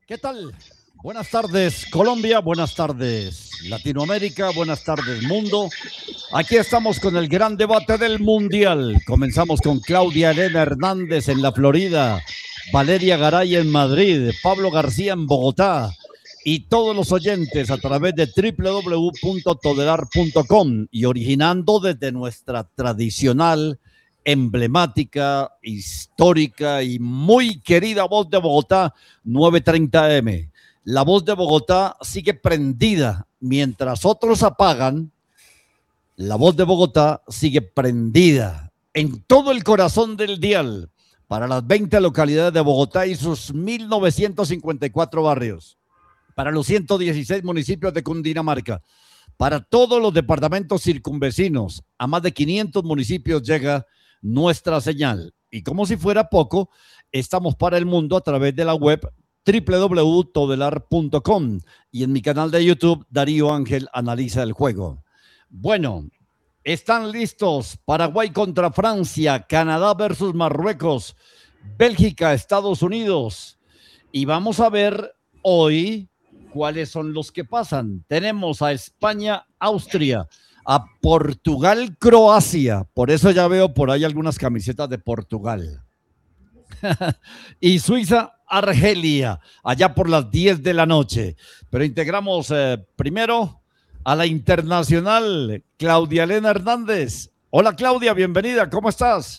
¿Qué tal? Buenas tardes, Colombia, buenas tardes, Latinoamérica, buenas tardes, mundo. Aquí estamos con el gran debate del Mundial. Comenzamos con Claudia Elena Hernández en la Florida, Valeria Garay en Madrid, Pablo García en Bogotá y todos los oyentes a través de www.todelar.com y originando desde nuestra tradicional, emblemática, histórica y muy querida voz de Bogotá, 930M. La voz de Bogotá sigue prendida mientras otros apagan. La voz de Bogotá sigue prendida en todo el corazón del dial para las 20 localidades de Bogotá y sus 1.954 barrios, para los 116 municipios de Cundinamarca, para todos los departamentos circunvecinos. A más de 500 municipios llega nuestra señal. Y como si fuera poco, estamos para el mundo a través de la web www.todelar.com y en mi canal de YouTube, Darío Ángel Analiza el Juego. Bueno, están listos Paraguay contra Francia, Canadá versus Marruecos, Bélgica, Estados Unidos. Y vamos a ver hoy cuáles son los que pasan. Tenemos a España, Austria, a Portugal, Croacia. Por eso ya veo por ahí algunas camisetas de Portugal. Y Suiza, Argelia, allá por las 10 de la noche. Pero integramos primero a la internacional Claudia Elena Hernández. Hola Claudia, bienvenida, ¿cómo estás?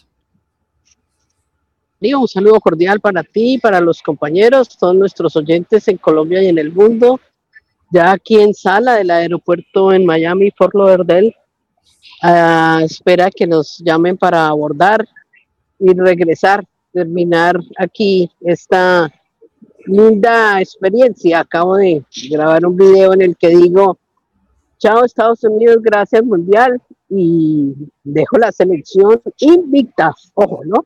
Un saludo cordial para ti, para los compañeros, todos nuestros oyentes en Colombia y en el mundo. Ya aquí en sala del aeropuerto en Miami, Fort Lauderdale, espera que nos llamen para abordar y regresar, terminar aquí esta linda experiencia. Acabo de grabar un video en el que digo, chao Estados Unidos, gracias Mundial, y dejo la selección invicta, ojo, ¿no?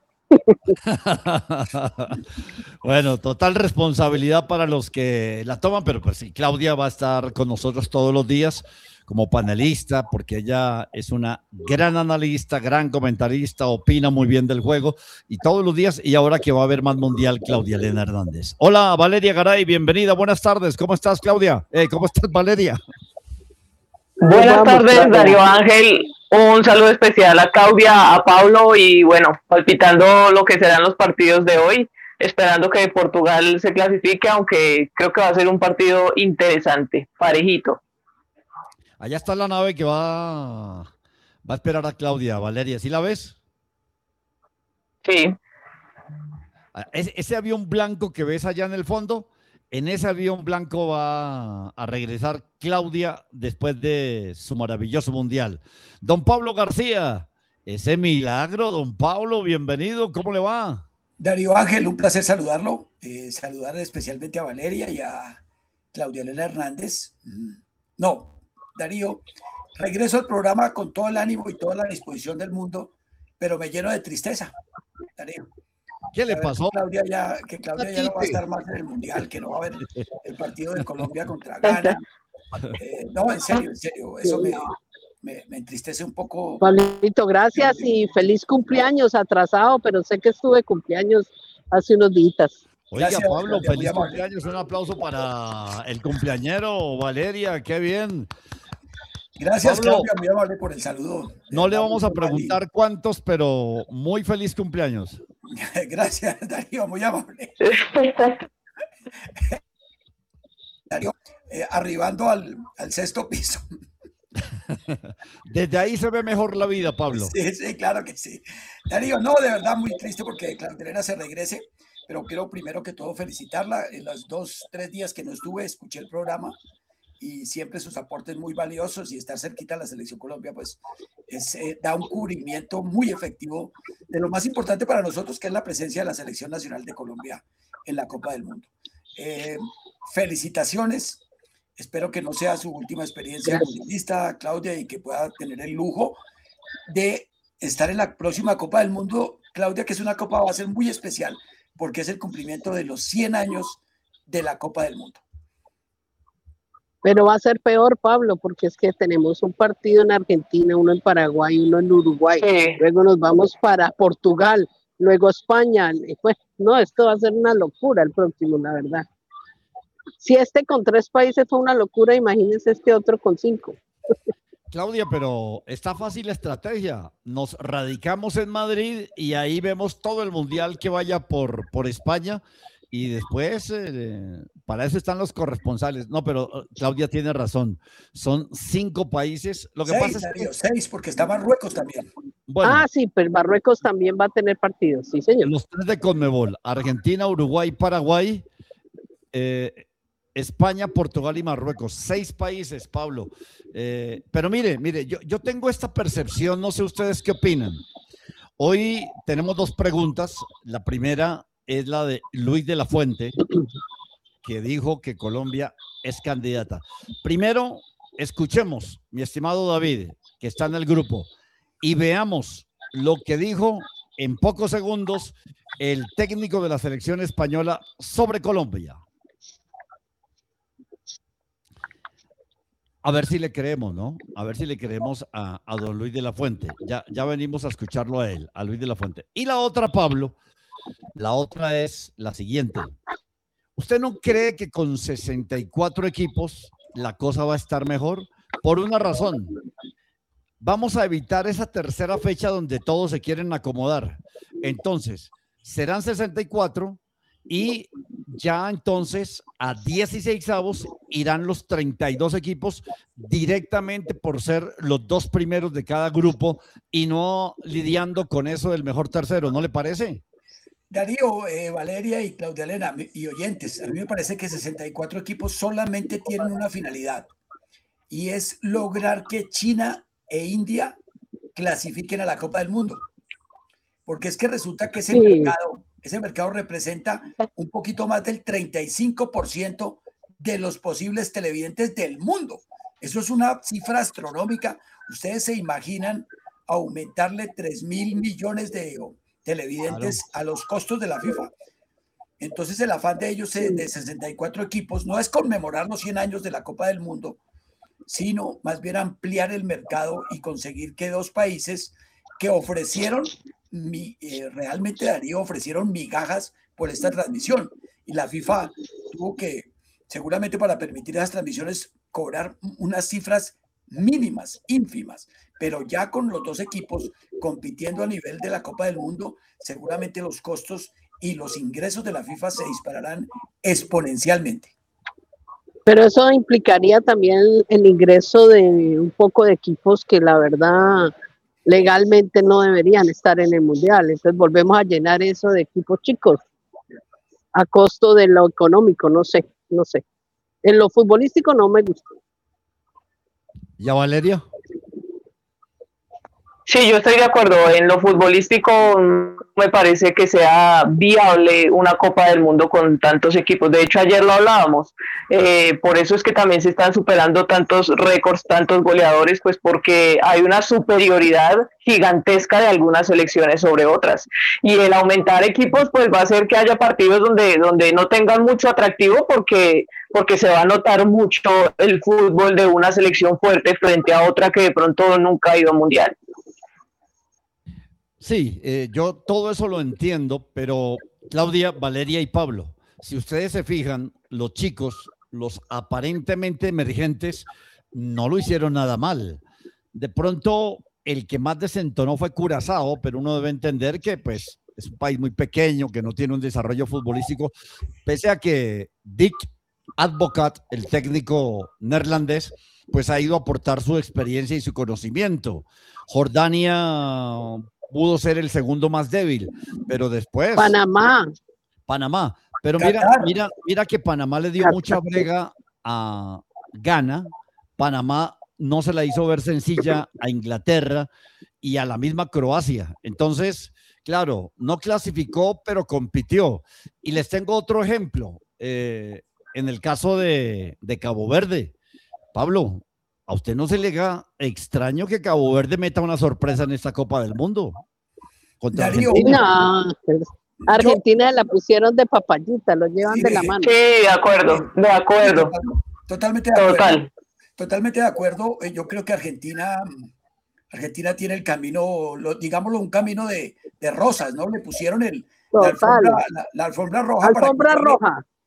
Bueno, total responsabilidad para los que la toman, pero pues sí, Claudia va a estar con nosotros todos los días como panelista, porque ella es una gran analista, gran comentarista, opina muy bien del juego y todos los días, y ahora que va a haber más mundial, Claudia Elena Hernández. Hola, Valeria Garay, bienvenida, buenas tardes, ¿cómo estás, Claudia? ¿Cómo estás, Valeria? Buenas tardes, Darío Ángel. Un saludo especial a Claudia, a Pablo y bueno, palpitando lo que serán los partidos de hoy, esperando que Portugal se clasifique, aunque creo que va a ser un partido interesante, parejito. Allá está la nave que va a esperar a Claudia, Valeria, ¿sí la ves? Sí. Ese avión blanco que ves allá en el fondo, en ese avión blanco va a regresar Claudia después de su maravilloso mundial. Don Pablo García, ese milagro, don Pablo, bienvenido, ¿cómo le va? Darío Ángel, un placer saludarlo, saludar especialmente a Valeria y a Claudia Elena Hernández. No, Darío, regreso al programa con todo el ánimo y toda la disposición del mundo, pero me lleno de tristeza, Darío. ¿Qué le pasó? Que Claudia ya no va a estar más en el Mundial, que no va a haber el partido de Colombia contra Ghana. No, en serio, eso me entristece un poco. Pablito, gracias y feliz cumpleaños atrasado, pero sé que estuve cumpleaños hace unos días. Oiga, Gracias, Pablo, Claudia, feliz cumpleaños, un aplauso para el cumpleañero, Valeria, qué bien. Gracias, Pablo, Claudia, muy amable por el saludo. No le vamos a preguntar cuántos, pero muy feliz cumpleaños. Gracias, Darío, muy amable. Darío, arribando al sexto piso. Desde ahí se ve mejor la vida, Pablo. Sí, claro que sí. Darío, no, de verdad muy triste porque Claudia Elena se regrese, pero quiero primero que todo felicitarla. En los 2-3 días que no estuve, escuché el programa y siempre sus aportes muy valiosos, y estar cerquita a la Selección Colombia pues da un cubrimiento muy efectivo de lo más importante para nosotros, que es la presencia de la Selección Nacional de Colombia en la Copa del Mundo. Felicitaciones, espero que no sea su última experiencia mundialista, Claudia, y que pueda tener el lujo de estar en la próxima Copa del Mundo, Claudia, que es una copa, va a ser muy especial porque es el cumplimiento de los 100 años de la Copa del Mundo. Pero va a ser peor, Pablo, porque es que tenemos un partido en Argentina, uno en Paraguay, uno en Uruguay. Sí. Luego nos vamos para Portugal, luego España. Pues, no, esto va a ser una locura el próximo, la verdad. Si este con 3 países fue una locura, imagínense este otro con 5. Claudia, pero está fácil la estrategia. Nos radicamos en Madrid y ahí vemos todo el mundial que vaya por España y después para eso están los corresponsales. No, pero Claudia tiene razón. Son 5 países. Lo que 6, pasa es que, Darío, 6, porque está Marruecos también. bueno, Sí, pero Marruecos también va a tener partidos, sí, señor. los 3 de Conmebol, Argentina, Uruguay, Paraguay, España, Portugal y Marruecos. 6 países, Pablo. Pero mire, yo tengo esta percepción, no sé ustedes qué opinan. Hoy tenemos 2 preguntas. La primera es la de Luis de la Fuente, que dijo que Colombia es candidata. Primero, escuchemos, mi estimado David, que está en el grupo, y veamos lo que dijo en pocos segundos el técnico de la selección española sobre Colombia. A ver si le creemos, ¿no? A ver si le creemos a don Luis de la Fuente. Ya venimos a escucharlo a él, a Luis de la Fuente. Y la otra, Pablo, la otra es la siguiente. ¿Usted no cree que con 64 equipos la cosa va a estar mejor? Por una razón. Vamos a evitar esa tercera fecha donde todos se quieren acomodar. Entonces, serán 64 y ya entonces a 16avos irán los 32 equipos directamente por ser los 2 primeros de cada grupo y no lidiando con eso del mejor tercero, ¿no le parece? Darío, Valeria y Claudia Elena y oyentes, a mí me parece que 64 equipos solamente tienen una finalidad y es lograr que China e India clasifiquen a la Copa del Mundo. Porque es que resulta que ese mercado representa un poquito más del 35% de los posibles televidentes del mundo. Eso es una cifra astronómica. Ustedes se imaginan aumentarle 3.000 millones de televidentes a los costos de la FIFA. Entonces el afán de ellos de 64 equipos no es conmemorar los 100 años de la Copa del Mundo, sino más bien ampliar el mercado y conseguir que 2 países que ofrecieron, realmente Darío, ofrecieron migajas por esta transmisión. Y la FIFA tuvo que, seguramente para permitir esas transmisiones, cobrar unas cifras mínimas, ínfimas. Pero ya con los 2 equipos compitiendo a nivel de la Copa del Mundo, seguramente los costos y los ingresos de la FIFA se dispararán exponencialmente. Pero eso implicaría también el ingreso de un poco de equipos que la verdad legalmente no deberían estar en el Mundial. Entonces volvemos a llenar eso de equipos chicos a costo de lo económico, no sé. En lo futbolístico no me gusta. ¿Ya, Valeria? Sí, yo estoy de acuerdo. En lo futbolístico me parece que sea viable una Copa del Mundo con tantos equipos. De hecho, ayer lo hablábamos. Por eso es que también se están superando tantos récords, tantos goleadores, pues porque hay una superioridad gigantesca de algunas selecciones sobre otras. Y el aumentar equipos, pues va a hacer que haya partidos donde no tengan mucho atractivo porque se va a notar mucho el fútbol de una selección fuerte frente a otra que de pronto nunca ha ido a mundial. Sí, yo todo eso lo entiendo, pero Claudia, Valeria y Pablo, si ustedes se fijan, los chicos, los aparentemente emergentes, no lo hicieron nada mal. De pronto, el que más desentonó fue Curazao, pero uno debe entender que pues es un país muy pequeño, que no tiene un desarrollo futbolístico, pese a que Dick Advocat, el técnico neerlandés, pues ha ido a aportar su experiencia y su conocimiento. Jordania pudo ser el segundo más débil, pero después Panamá, pero mira que Panamá le dio mucha brega a Ghana. Panamá no se la hizo ver sencilla a Inglaterra y a la misma Croacia. Entonces, claro, no clasificó, pero compitió. Y les tengo otro ejemplo. En el caso de Cabo Verde, Pablo, ¿a usted no se le haga extraño que Cabo Verde meta una sorpresa en esta Copa del Mundo? Contra Argentina. No, Argentina la pusieron de papayita, lo llevan de la mano. Sí, de acuerdo. Totalmente de acuerdo. Totalmente de acuerdo. Yo creo que Argentina tiene el camino, digámoslo, un camino de rosas, ¿no? Le pusieron la alfombra roja. Alfombra roja.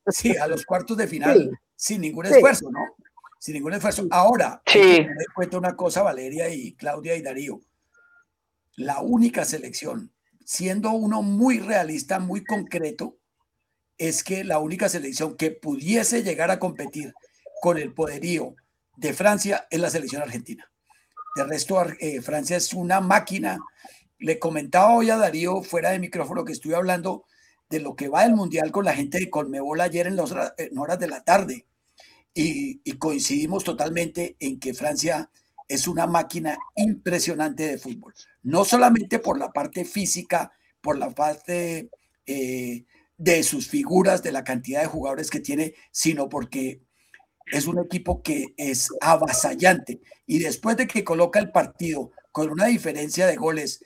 Sí, a los cuartos de final Sí. sin ningún Sí. esfuerzo, ¿no? Sin ningún esfuerzo. Ahora, Sí. hay que tener en cuenta una cosa, Valeria y Claudia y Darío. La única selección, siendo uno muy realista, muy concreto, es que la única selección que pudiese llegar a competir con el poderío de Francia es la selección argentina. De resto, Francia es una máquina. Le comentaba hoy a Darío fuera de micrófono que estuve hablando de lo que va del Mundial con la gente de Conmebol ayer en horas de la tarde y coincidimos totalmente en que Francia es una máquina impresionante de fútbol. No solamente por la parte física, por la parte de sus figuras, de la cantidad de jugadores que tiene, sino porque es un equipo que es avasallante. Y después de que coloca el partido con una diferencia de goles,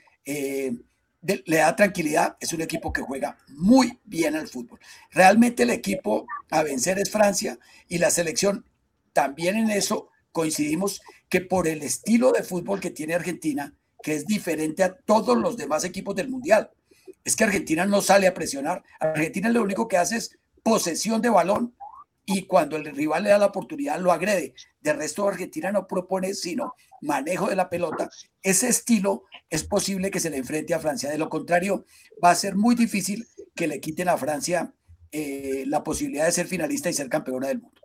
le da tranquilidad. Es un equipo que juega muy bien al fútbol. Realmente el equipo a vencer es Francia y la selección también en eso coincidimos que por el estilo de fútbol que tiene Argentina, que es diferente a todos los demás equipos del Mundial. Es que Argentina no sale a presionar. Argentina lo único que hace es posesión de balón y cuando el rival le da la oportunidad lo agrede. De resto, Argentina no propone sino manejo de la pelota. Ese estilo es posible que se le enfrente a Francia. De lo contrario, va a ser muy difícil que le quiten a Francia la posibilidad de ser finalista y ser campeona del mundo.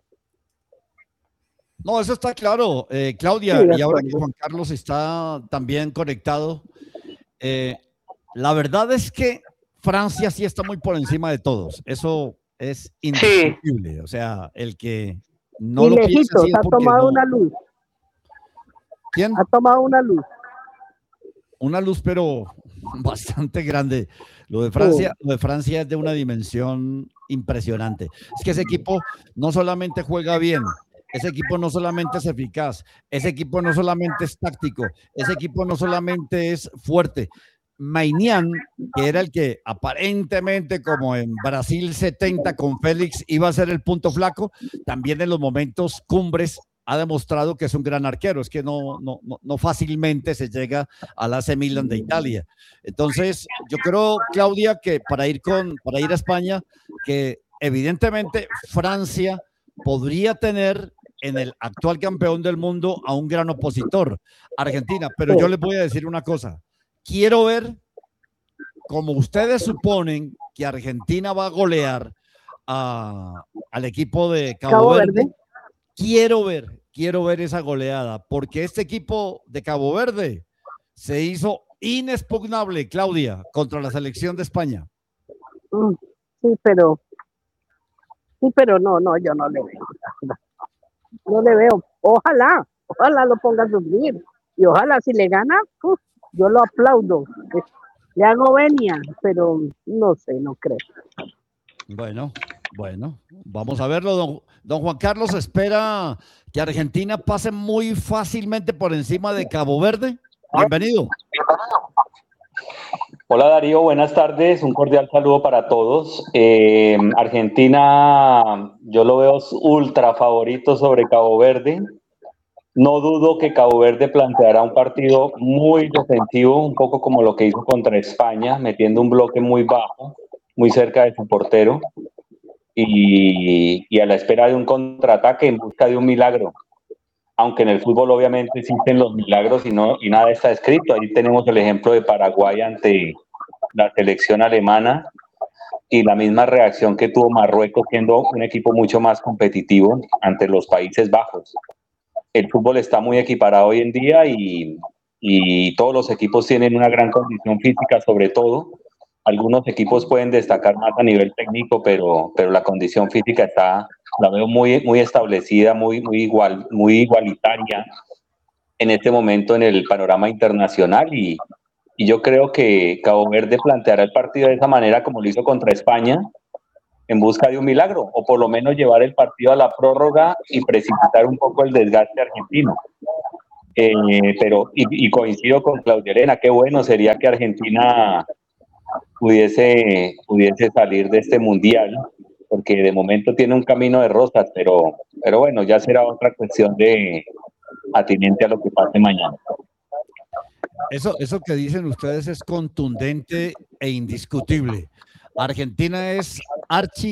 No, eso está claro, Claudia, Sí, de y ahora que acuerdo. Juan Carlos está también conectado, la verdad es que Francia sí está muy por encima de todos. Eso es indiscutible. O sea, el que no Y lo piensa lejitos, así es ha porque tomado no. una luz. ¿Quién? Ha tomado una luz. Una luz, pero bastante grande. Lo de Francia es de una dimensión impresionante. Es que ese equipo no solamente juega bien, ese equipo no solamente es eficaz, ese equipo no solamente es táctico, ese equipo no solamente es fuerte. Maignan, que era el que aparentemente como en Brasil 70 con Félix iba a ser el punto flaco, también en los momentos cumbres ha demostrado que es un gran arquero. Es que no fácilmente se llega al AC Milan de Italia. Entonces, yo creo, Claudia, que para ir a España, que evidentemente Francia podría tener en el actual campeón del mundo a un gran opositor, Argentina. Pero yo les voy a decir una cosa. Quiero ver, como ustedes suponen que Argentina va a golear al equipo de Cabo Verde. Quiero ver esa goleada, porque este equipo de Cabo Verde se hizo inexpugnable, Claudia, contra la selección de España. Sí, pero no, yo no le veo. No le veo. Ojalá lo ponga a sufrir. Y ojalá si le gana, yo lo aplaudo. Le hago venia, pero no sé, no creo. Bueno, vamos a verlo. Don Juan Carlos, ¿espera que Argentina pase muy fácilmente por encima de Cabo Verde? Bienvenido. Hola Darío, buenas tardes, un cordial saludo para todos. Argentina, yo lo veo ultra favorito sobre Cabo Verde. No dudo que Cabo Verde planteará un partido muy defensivo, un poco como lo que hizo contra España, metiendo un bloque muy bajo, muy cerca de su portero y a la espera de un contraataque en busca de un milagro. Aunque en el fútbol obviamente existen los milagros y nada está escrito. Ahí tenemos el ejemplo de Paraguay ante la selección alemana y la misma reacción que tuvo Marruecos siendo un equipo mucho más competitivo ante los Países Bajos. El fútbol está muy equiparado hoy en día y todos los equipos tienen una gran condición física sobre todo. Algunos equipos pueden destacar más a nivel técnico, pero la condición física la veo muy establecida, muy igualitaria en este momento en el panorama internacional y yo creo que Cabo Verde planteará el partido de esa manera como lo hizo contra España en busca de un milagro o por lo menos llevar el partido a la prórroga y precipitar un poco el desgaste argentino. Pero coincido con Claudia Elena, qué bueno sería que Argentina pudiese salir de este mundial, porque de momento tiene un camino de rosas, pero bueno, ya será otra cuestión de atinente a lo que pase mañana. Eso que dicen ustedes es contundente e indiscutible. Argentina es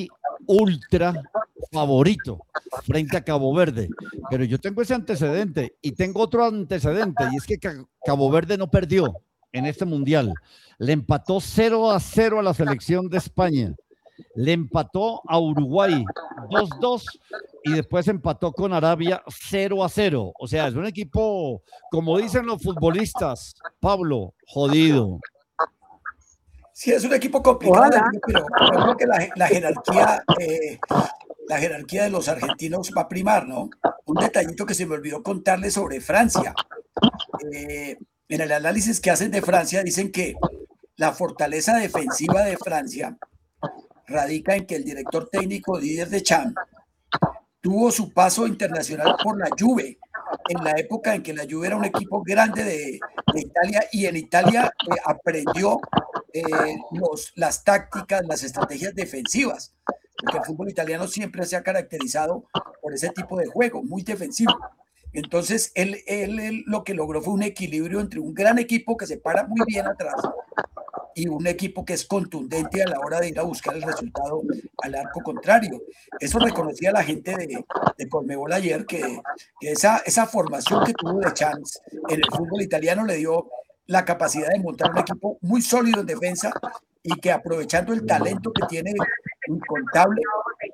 ultra favorito frente a Cabo Verde. Pero yo tengo ese antecedente y tengo otro antecedente, y es que Cabo Verde no perdió en este mundial. Le empató 0-0 a la selección de España. Le empató a Uruguay 2-2 y después empató con Arabia 0-0. O sea, es un equipo, como dicen los futbolistas, Pablo, jodido. Sí, es un equipo complicado, pero creo que la jerarquía de los argentinos va a primar, ¿no? Un detallito que se me olvidó contarles sobre Francia. En el análisis que hacen de Francia dicen que la fortaleza defensiva de Francia radica en que el director técnico Didier Deschamps tuvo su paso internacional por la Juve, en la época en que la Juve era un equipo grande de Italia, y en Italia aprendió las tácticas, las estrategias defensivas, porque el fútbol italiano siempre se ha caracterizado por ese tipo de juego, muy defensivo. Entonces, él lo que logró fue un equilibrio entre un gran equipo que se para muy bien atrás y un equipo que es contundente a la hora de ir a buscar el resultado al arco contrario. Eso reconocía la gente de Conmebol ayer, que esa formación que tuvo Deschamps en el fútbol italiano le dio la capacidad de montar un equipo muy sólido en defensa, y que, aprovechando el talento que tiene incontable,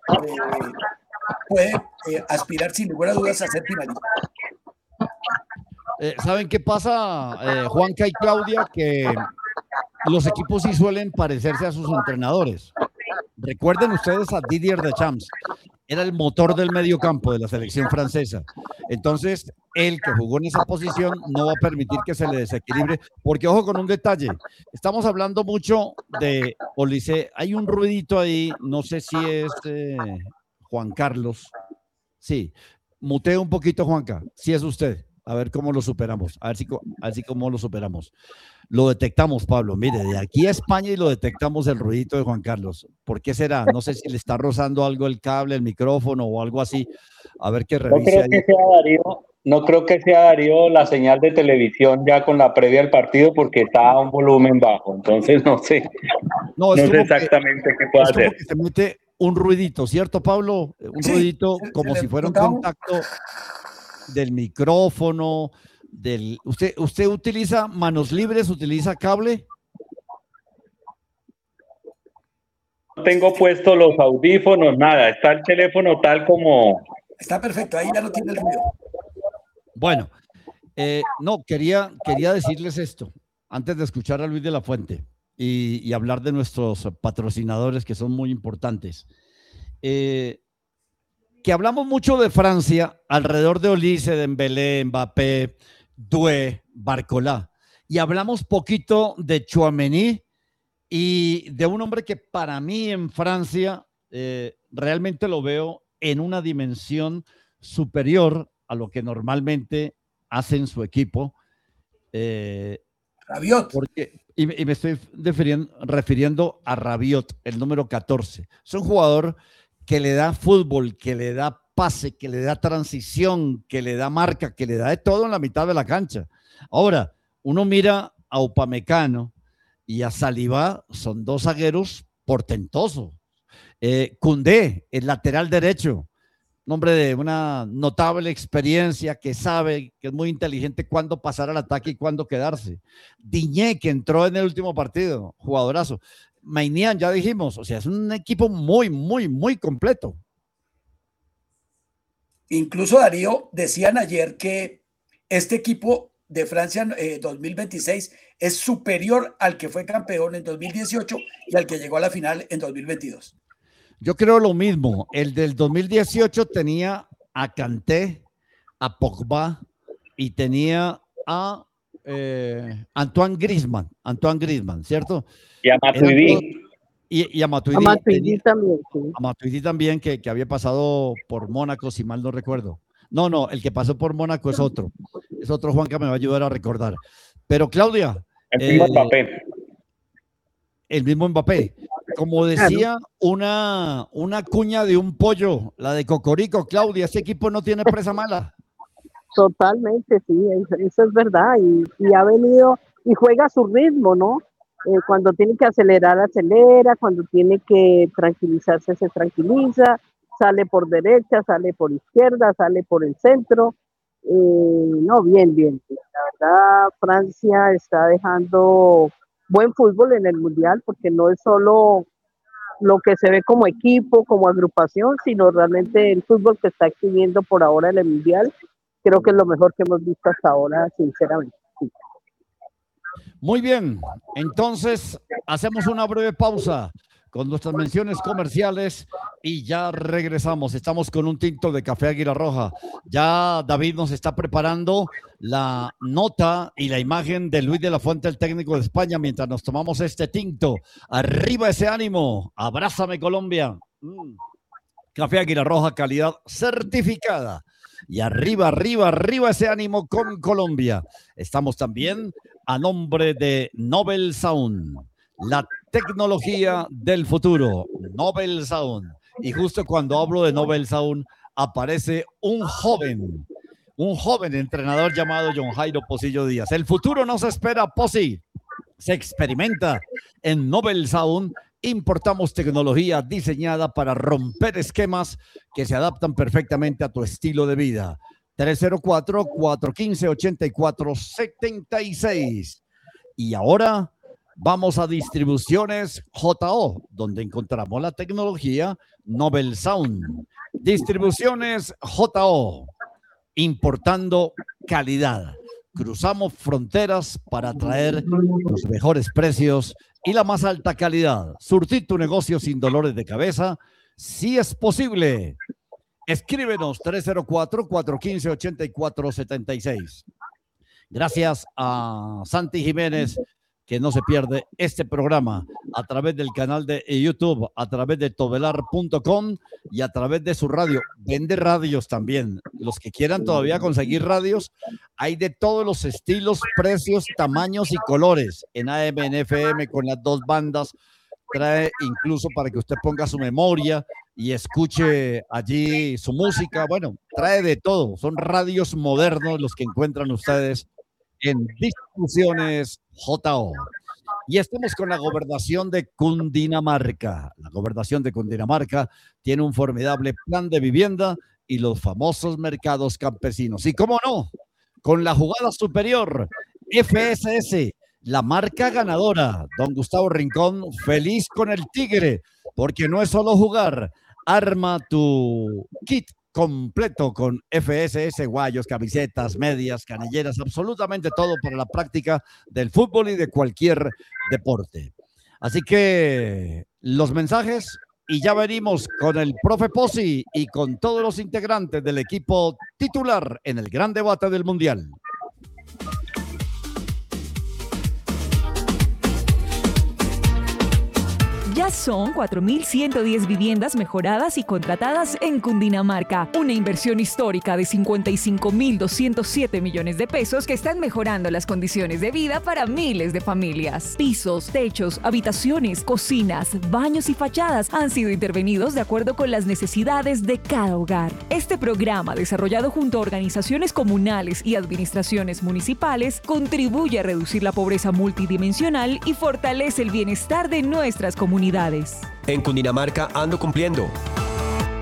puede aspirar sin lugar a dudas a ser finalista. ¿Saben qué pasa, Juanca y Claudia? Que los equipos sí suelen parecerse a sus entrenadores. Recuerden ustedes a Didier Deschamps, era el motor del medio campo de la selección francesa. Entonces, él, que jugó en esa posición, no va a permitir que se le desequilibre, porque ojo con un detalle, estamos hablando mucho de Olise, hay un ruidito ahí, no sé si es Juan Carlos, sí, mutee un poquito, Juanca, si es usted, a ver cómo lo superamos, a ver si cómo lo superamos. Lo detectamos, Pablo, mire, de aquí a España, y lo detectamos el ruidito de Juan Carlos. ¿Por qué será? No sé si le está rozando algo el cable, el micrófono o algo así. A ver que revise. No creo que sea Darío la señal de televisión ya con la previa al partido, porque está a un volumen bajo. Entonces no sé. No sé exactamente qué puede hacer. Que se mete un ruidito, ¿cierto, Pablo? Un ruidito como si fuera un contacto del micrófono. ¿Usted utiliza manos libres, utiliza cable? No tengo puesto los audífonos, nada, está el teléfono tal como... Está perfecto, ahí ya no tiene el ruido. Bueno, no, quería decirles esto, antes de escuchar a Luis de la Fuente y hablar de nuestros patrocinadores, que son muy importantes. Que hablamos mucho de Francia, alrededor de Olise, Dembélé, Mbappé, Doué, Barcola, y hablamos poquito de Tchouaméni y de un hombre que para mí en Francia realmente lo veo en una dimensión superior a lo que normalmente hace en su equipo. Rabiot. Y me estoy refiriendo a Rabiot, el número 14. Es un jugador que le da fútbol, que le da pase, que le da transición, que le da marca, que le da de todo en la mitad de la cancha. Ahora, uno mira a Upamecano y a Saliba, son dos zagueros portentosos. Koundé, el lateral derecho, un hombre de una notable experiencia, que sabe, que es muy inteligente cuándo pasar al ataque y cuándo quedarse. Diñé, que entró en el último partido, jugadorazo. Maignan, ya dijimos, o sea, es un equipo muy, muy, muy completo. Incluso, Darío, decían ayer que este equipo de Francia 2026 es superior al que fue campeón en 2018 y al que llegó a la final en 2022. Yo creo lo mismo. El del 2018 tenía a Kanté, a Pogba y tenía a Antoine Griezmann, ¿cierto? Y a Matuidi. Y a Matuidi. A Matuidi también. Sí. A Matuidi también, que había pasado por Mónaco, si mal no recuerdo. No, el que pasó por Mónaco es otro. Es otro, Juan, que me va a ayudar a recordar. Pero Claudia. El mismo Mbappé. El mismo Mbappé. Como decía una cuña de un pollo, la de Cocorico, Claudia, ese equipo no tiene presa mala. Totalmente, sí, eso es verdad. Y ha venido y juega a su ritmo, ¿no? Cuando tiene que acelerar, acelera, cuando tiene que tranquilizarse, se tranquiliza, sale por derecha, sale por izquierda, sale por el centro. No, bien. La verdad, Francia está dejando buen fútbol en el Mundial, porque no es solo lo que se ve como equipo, como agrupación, sino realmente el fútbol que está exhibiendo por ahora en el Mundial. Creo que es lo mejor que hemos visto hasta ahora, sinceramente. Sí. Muy bien, entonces hacemos una breve pausa con nuestras menciones comerciales y ya regresamos. Estamos con un tinto de café Águila Roja. Ya David nos está preparando la nota y la imagen de Luis de la Fuente, el técnico de España, mientras nos tomamos este tinto. Arriba ese ánimo, abrázame Colombia. Café Águila Roja, calidad certificada. Y arriba ese ánimo con Colombia. Estamos también a nombre de Nobel Sound, la tecnología del futuro, Nobel Sound. Y justo cuando hablo de Nobel Sound, aparece un joven entrenador llamado John Jairo Pocillo Díaz. El futuro no se espera, Posi, se experimenta. En Nobel Sound importamos tecnología diseñada para romper esquemas que se adaptan perfectamente a tu estilo de vida. 304-415-8476. Y ahora vamos a Distribuciones JO, donde encontramos la tecnología Nobel Sound. Distribuciones JO, importando calidad. Cruzamos fronteras para traer los mejores precios y la más alta calidad. Surtir tu negocio sin dolores de cabeza, si es posible. Escríbenos 304-415-8476. Gracias a Santi Jiménez, que no se pierde este programa a través del canal de YouTube, a través de tobelar.com y a través de su radio. Vende radios también. Los que quieran todavía conseguir radios, hay de todos los estilos, precios, tamaños y colores en AM, en FM, con las dos bandas. Trae incluso para que usted ponga su memoria y escuche allí su música. Bueno, trae de todo. Son radios modernos los que encuentran ustedes en Distribuciones JO. Y estamos con la gobernación de Cundinamarca. La gobernación de Cundinamarca tiene un formidable plan de vivienda y los famosos mercados campesinos. Y cómo no, con la jugada superior, FSS, la marca ganadora. Don Gustavo Rincón, feliz con el Tigre, porque no es solo jugar. Arma tu kit completo con FSS, guayos, camisetas, medias, canilleras, absolutamente todo para la práctica del fútbol y de cualquier deporte. Así que los mensajes y ya venimos con el profe Pozzi y con todos los integrantes del equipo titular en el gran debate del Mundial. Ya son 4.110 viviendas mejoradas y contratadas en Cundinamarca. Una inversión histórica de 55.207 millones de pesos que están mejorando las condiciones de vida para miles de familias. Pisos, techos, habitaciones, cocinas, baños y fachadas han sido intervenidos de acuerdo con las necesidades de cada hogar. Este programa, desarrollado junto a organizaciones comunales y administraciones municipales, contribuye a reducir la pobreza multidimensional y fortalece el bienestar de nuestras comunidades. En Cundinamarca ando cumpliendo.